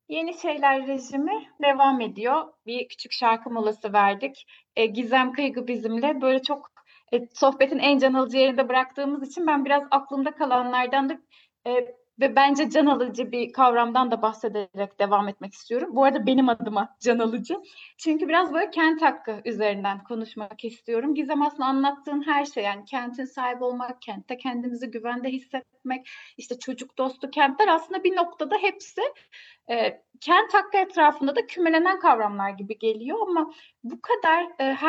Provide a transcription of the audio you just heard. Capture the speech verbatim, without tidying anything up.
Yeni Şeyler rejimi devam ediyor. Bir küçük şarkı molası verdik. E, Gizem Kıygı bizimle. Böyle çok e, sohbetin en can alıcı yerinde bıraktığımız için ben biraz aklımda kalanlardan da e, ve bence can alıcı bir kavramdan da bahsederek devam etmek istiyorum. Bu arada benim adıma can alıcı. Çünkü biraz böyle kent hakkı üzerinden konuşmak istiyorum. Gizem, aslında anlattığın her şey, yani kentin sahibi olmak, kentte kendimizi güvende hissetmek, işte çocuk dostu kentler, aslında bir noktada hepsi e, kent hakkı etrafında da kümelenen kavramlar gibi geliyor, ama bu kadar e,